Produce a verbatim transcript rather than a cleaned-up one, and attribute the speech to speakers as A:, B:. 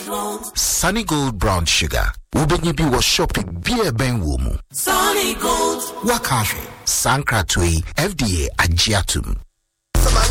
A: Sunny Gold Brown Sugar. Ubenye bi wa shopping beer ben womu.
B: Sunny Gold.
A: Wakafe. Sankratwe F D A Ajiatum.